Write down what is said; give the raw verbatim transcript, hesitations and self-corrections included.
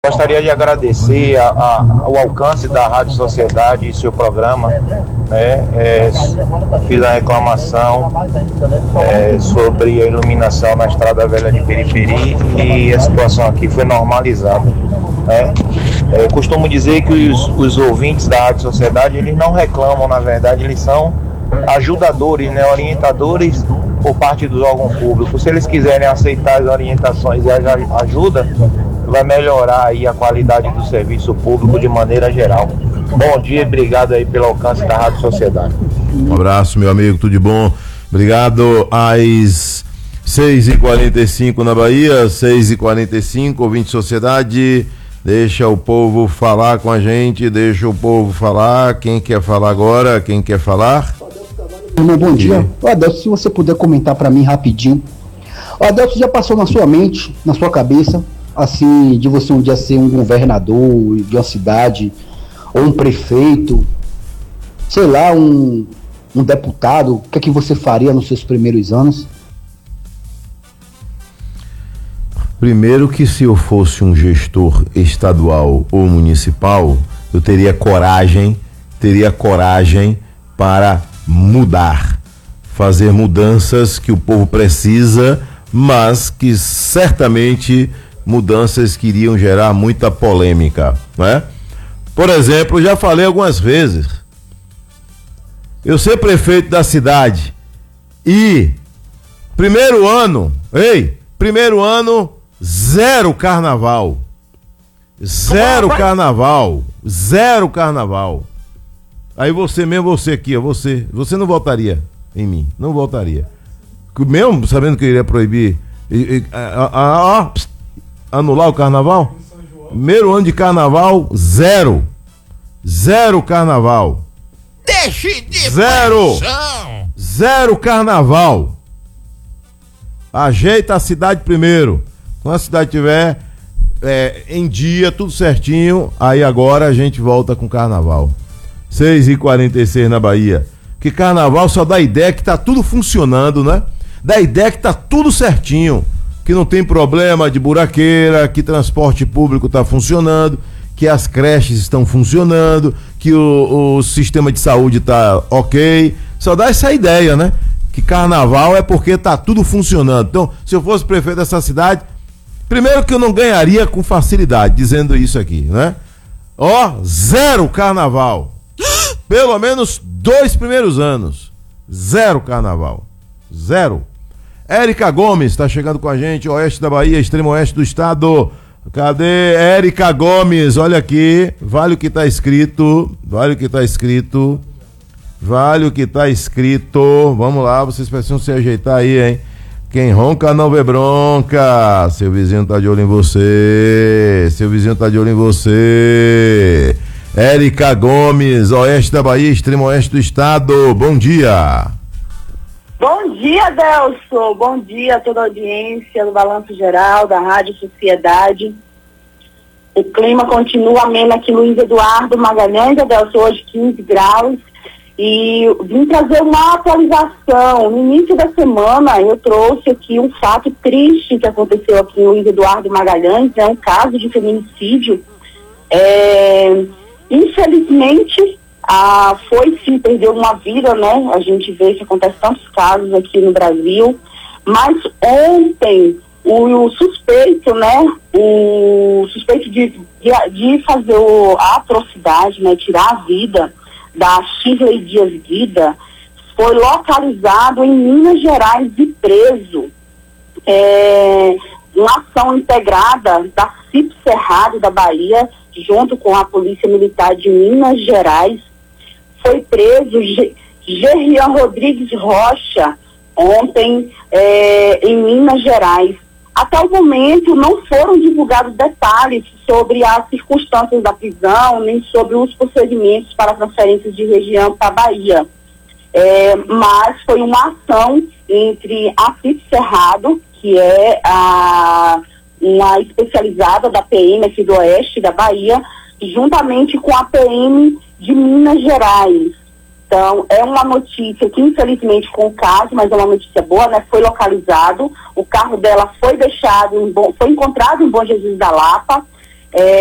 Gostaria de agradecer a, a, o alcance da Rádio Sociedade e seu programa, né? É, fiz a reclamação é, sobre a iluminação na Estrada Velha de Periperi e a situação aqui foi normalizada, né? É, eu costumo dizer que os, os ouvintes da Rádio Sociedade, eles não reclamam, na verdade, eles são ajudadores, né? Orientadores por parte dos órgãos públicos. Se eles quiserem aceitar as orientações e a ajuda, vai melhorar aí a qualidade do serviço público de maneira geral. Bom dia e obrigado aí pelo alcance da Rádio Sociedade. Um abraço, meu amigo, tudo de bom. Obrigado. Às seis e quarenta e cinco na Bahia, seis e quarenta e cinco, ouvinte Sociedade, deixa o povo falar com a gente, deixa o povo falar. Quem quer falar agora? Quem quer falar? Irmão, bom dia. Ô Adelso, se você puder comentar para mim rapidinho. Ô Adelso, já passou na sua mente, na sua cabeça, assim, de você um dia ser um governador de uma cidade, ou um prefeito, sei lá, um, um deputado, o que é que você faria nos seus primeiros anos? Primeiro que se eu fosse um gestor estadual ou municipal, eu teria coragem, teria coragem para mudar, fazer mudanças que o povo precisa, mas que certamente mudanças que iriam gerar muita polêmica, né? Por exemplo, já falei algumas vezes, eu ser prefeito da cidade e primeiro ano, ei, primeiro ano, zero carnaval, zero carnaval, zero carnaval. Aí você mesmo, você aqui, ó, você, você não votaria em mim, não votaria, mesmo sabendo que eu iria proibir, e, e, a, a, a, anular o carnaval? Primeiro ano de carnaval, zero. Zero carnaval. Deixe de Zero. paixão. Zero carnaval. Ajeita a cidade primeiro. Quando a cidade tiver é, em dia, tudo certinho, aí agora a gente volta com carnaval. seis e quarenta e seis na Bahia. Que carnaval só dá ideia que tá tudo funcionando, né? Dá ideia que tá tudo certinho, que não tem problema de buraqueira, que transporte público está funcionando, que as creches estão funcionando, que o, o sistema de saúde está ok. Só dá essa ideia, né? Que carnaval é porque tá tudo funcionando. Então, se eu fosse prefeito dessa cidade, primeiro que eu não ganharia com facilidade, dizendo isso aqui, né? Ó, zero carnaval. Pelo menos dois primeiros anos. Zero carnaval. Zero. Érica Gomes está chegando com a gente, oeste da Bahia, extremo oeste do estado. Cadê Érica Gomes? Olha aqui, vale o que está escrito, vale o que está escrito, vale o que está escrito. Vamos lá, vocês precisam se ajeitar aí, hein? Quem ronca não vê bronca. Seu vizinho tá de olho em você, seu vizinho tá de olho em você. Érica Gomes, oeste da Bahia, extremo oeste do estado. Bom dia. Bom dia, Adelso. Bom dia a toda a audiência do Balanço Geral, da Rádio Sociedade. O clima continua ameno aqui, Luiz Eduardo Magalhães, Adelso, hoje quinze graus. E vim trazer uma atualização. No início da semana, eu trouxe aqui um fato triste que aconteceu aqui em Luiz Eduardo Magalhães, é um caso de feminicídio. É, infelizmente, Ah, foi sim, perdeu uma vida, né? A gente vê que acontece tantos casos aqui no Brasil, mas ontem o, o suspeito, né? O suspeito de, de, de fazer o, a atrocidade, né? Tirar a vida da Shirley Dias Guida, foi localizado em Minas Gerais e preso. É, uma ação integrada da C I P Cerrado da Bahia, junto com a Polícia Militar de Minas Gerais, foi preso Gerian Rodrigues Rocha ontem é, em Minas Gerais. Até o momento não foram divulgados detalhes sobre as circunstâncias da prisão, nem sobre os procedimentos para transferência de região para a Bahia. É, mas foi uma ação entre a C I P Cerrado, que é a, uma especializada da P M aqui do oeste da Bahia, juntamente com a P M de Minas Gerais. Então, é uma notícia que, infelizmente, com o caso, mas é uma notícia boa, né? Foi localizado, o carro dela foi deixado, em bom, foi encontrado em Bom Jesus da Lapa, É,